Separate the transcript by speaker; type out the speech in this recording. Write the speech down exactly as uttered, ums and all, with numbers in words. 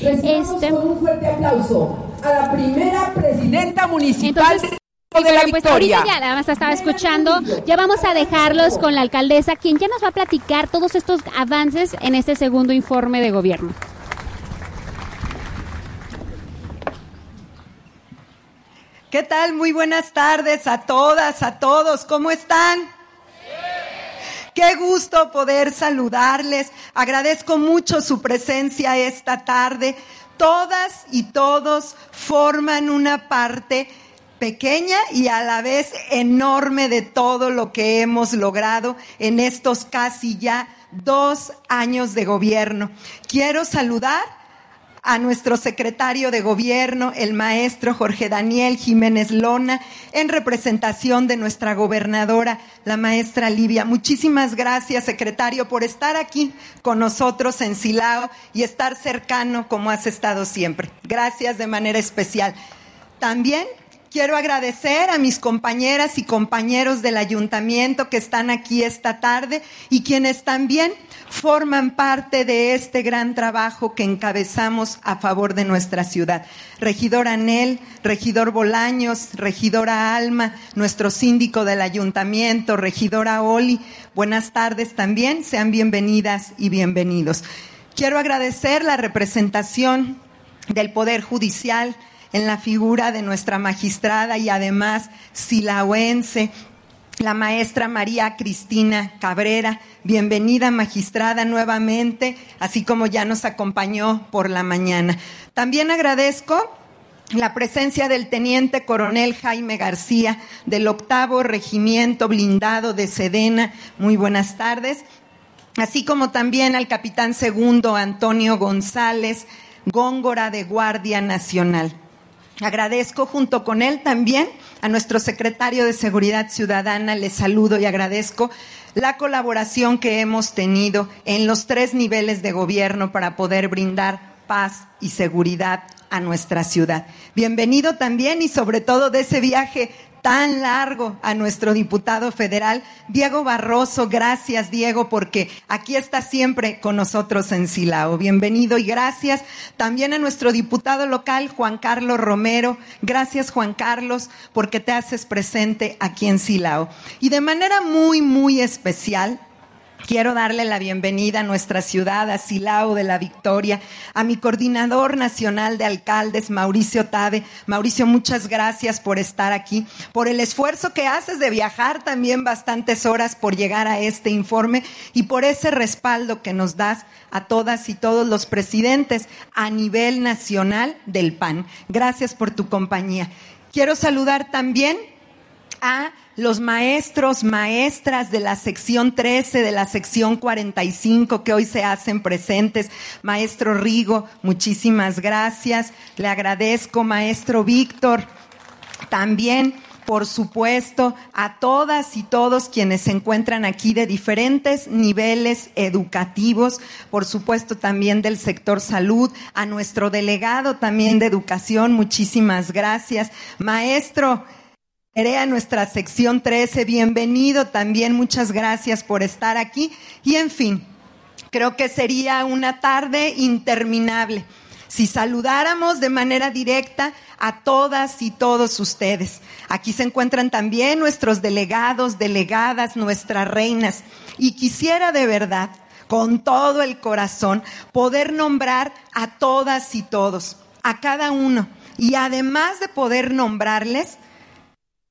Speaker 1: Este...
Speaker 2: con un fuerte aplauso a la primera presidenta municipal.
Speaker 1: Entonces,
Speaker 2: de la
Speaker 1: pues
Speaker 2: Victoria.
Speaker 1: ahorita ya nada más estaba escuchando, ya vamos a dejarlos con la alcaldesa, quien ya nos va a platicar todos estos avances en este segundo informe de gobierno.
Speaker 3: ¿Qué tal? Muy buenas tardes a todas, a todos. ¿Cómo están? Qué gusto poder saludarles. Agradezco mucho su presencia esta tarde. Todas y todos forman una parte pequeña y a la vez enorme de todo lo que hemos logrado en estos casi ya dos años de gobierno. Quiero saludar a nuestro secretario de gobierno, el maestro Jorge Daniel Jiménez Lona, en representación de nuestra gobernadora, la maestra Livia. Muchísimas gracias, secretario, por estar aquí con nosotros en Silao y estar cercano como has estado siempre. Gracias de manera especial. También quiero agradecer a mis compañeras y compañeros del ayuntamiento que están aquí esta tarde y quienes también forman parte de este gran trabajo que encabezamos a favor de nuestra ciudad. Regidor Anel, regidor Bolaños, regidora Alma, nuestro síndico del ayuntamiento, regidora Oli, buenas tardes también, sean bienvenidas y bienvenidos. Quiero agradecer la representación del Poder Judicial en la figura de nuestra magistrada y además silaoense, la maestra María Cristina Cabrera. Bienvenida, magistrada, nuevamente, así como ya nos acompañó por la mañana. También agradezco la presencia del teniente coronel Jaime García, del octavo Regimiento Blindado de Sedena. Muy buenas tardes. Así como también al capitán segundo Antonio González Góngora, de Guardia Nacional. Agradezco junto con él también a nuestro secretario de Seguridad Ciudadana. Les saludo y agradezco la colaboración que hemos tenido en los tres niveles de gobierno para poder brindar paz y seguridad a nuestra ciudad. Bienvenido también y sobre todo de ese viaje tan largo a nuestro diputado federal, Diego Barroso. Gracias, Diego, porque aquí está siempre con nosotros en Silao. Bienvenido y gracias también a nuestro diputado local, Juan Carlos Romero. Gracias, Juan Carlos, porque te haces presente aquí en Silao. Y de manera muy, muy especial, quiero darle la bienvenida a nuestra ciudad, a Silao de la Victoria, a mi coordinador nacional de alcaldes, Mauricio Tabe. Mauricio, muchas gracias por estar aquí, por el esfuerzo que haces de viajar también bastantes horas por llegar a este informe y por ese respaldo que nos das a todas y todos los presidentes a nivel nacional del P A N. Gracias por tu compañía. Quiero saludar también a los maestros, maestras de la sección trece, de la sección cuarenta y cinco que hoy se hacen presentes. Maestro Rigo, muchísimas gracias. Le agradezco, maestro Víctor. También, por supuesto, a todas y todos quienes se encuentran aquí de diferentes niveles educativos, por supuesto también del sector salud, a nuestro delegado también de educación, muchísimas gracias. Maestro a nuestra sección trece, bienvenido también, muchas gracias por estar aquí. Y en fin, creo que sería una tarde interminable si saludáramos de manera directa a todas y todos ustedes. Aquí se encuentran también nuestros delegados, delegadas, nuestras reinas. Y quisiera de verdad, con todo el corazón, poder nombrar a todas y todos, a cada uno. Y además de poder nombrarles,